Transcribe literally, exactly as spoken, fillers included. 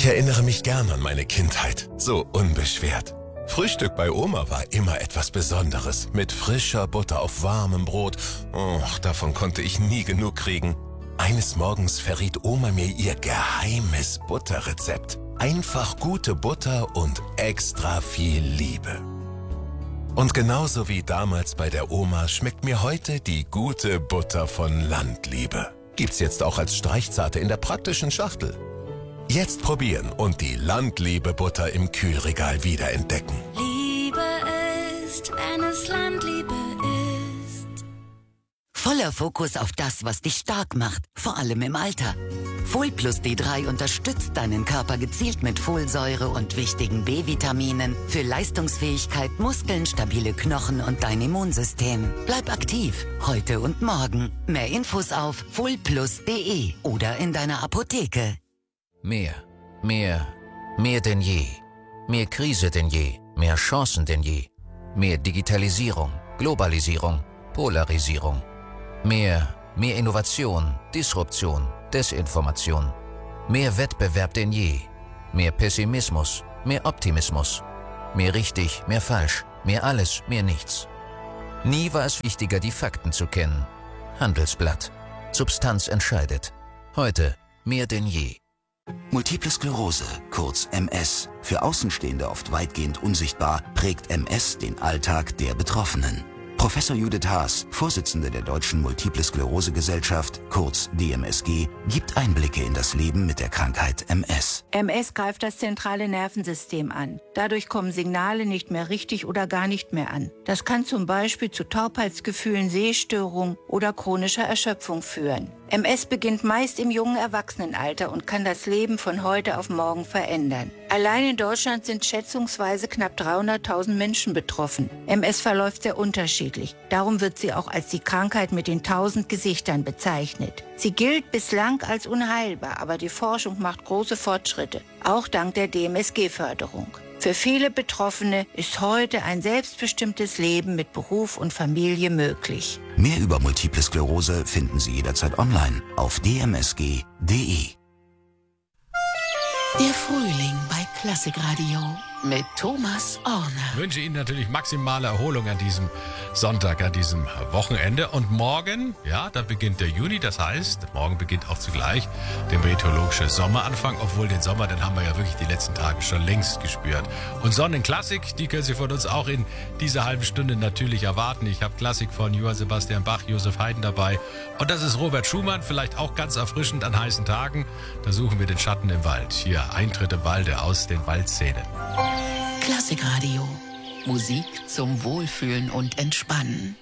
Ich erinnere mich gern an meine Kindheit, so unbeschwert. Frühstück bei Oma war immer etwas Besonderes, mit frischer Butter auf warmem Brot. Och, davon konnte ich nie genug kriegen. Eines Morgens verriet Oma mir ihr geheimes Butterrezept. Einfach gute Butter und extra viel Liebe. Und genauso wie damals bei der Oma schmeckt mir heute die gute Butter von Landliebe. Gibt's jetzt auch als Streichzarte in der praktischen Schachtel. Jetzt probieren und die Landliebe-Butter im Kühlregal wiederentdecken. Liebe ist, wenn es Landliebe ist. Voller Fokus auf das, was dich stark macht, vor allem im Alter. Folplus D drei unterstützt deinen Körper gezielt mit Folsäure und wichtigen B-Vitaminen für Leistungsfähigkeit, Muskeln, stabile Knochen und dein Immunsystem. Bleib aktiv, heute und morgen. Mehr Infos auf folplus punkt de oder in deiner Apotheke. Mehr, mehr, mehr denn je. Mehr Krise denn je, mehr Chancen denn je. Mehr Digitalisierung, Globalisierung, Polarisierung. Mehr, mehr Innovation, Disruption, Desinformation. Mehr Wettbewerb denn je. Mehr Pessimismus, mehr Optimismus. Mehr richtig, mehr falsch, mehr alles, mehr nichts. Nie war es wichtiger, die Fakten zu kennen. Handelsblatt. Substanz entscheidet. Heute mehr denn je. Multiple Sklerose, kurz M S, für Außenstehende oft weitgehend unsichtbar, prägt M S den Alltag der Betroffenen. Professor Judith Haas, Vorsitzende der Deutschen Multiple Sklerose Gesellschaft, kurz D M S G, gibt Einblicke in das Leben mit der Krankheit M S. M S greift das zentrale Nervensystem an. Dadurch kommen Signale nicht mehr richtig oder gar nicht mehr an. Das kann zum Beispiel zu Taubheitsgefühlen, Sehstörungen oder chronischer Erschöpfung führen. M S beginnt meist im jungen Erwachsenenalter und kann das Leben von heute auf morgen verändern. Allein in Deutschland sind schätzungsweise knapp dreihunderttausend Menschen betroffen. M S verläuft sehr unterschiedlich. Darum wird sie auch als die Krankheit mit den tausend Gesichtern bezeichnet. Sie gilt bislang als unheilbar, aber die Forschung macht große Fortschritte, auch dank der D M S G-Förderung. Für viele Betroffene ist heute ein selbstbestimmtes Leben mit Beruf und Familie möglich. Mehr über Multiple Sklerose finden Sie jederzeit online auf d m s g punkt de. Der Frühling bei Klassikradio mit Thomas Orner. Ich wünsche Ihnen natürlich maximale Erholung an diesem Sonntag, an diesem Wochenende. Und morgen, ja, da beginnt der Juni. Das heißt, morgen beginnt auch zugleich der meteorologische Sommeranfang. Obwohl den Sommer, den haben wir ja wirklich die letzten Tage schon längst gespürt. Und Sonnenklassik, die können Sie von uns auch in dieser halben Stunde natürlich erwarten. Ich habe Klassik von Johann Sebastian Bach, Josef Haydn dabei. Und das ist Robert Schumann, vielleicht auch ganz erfrischend an heißen Tagen. Da suchen wir den Schatten im Wald. Hier, Eintritt im Walde aus den Waldszenen. Klassikradio. Musik zum Wohlfühlen und Entspannen.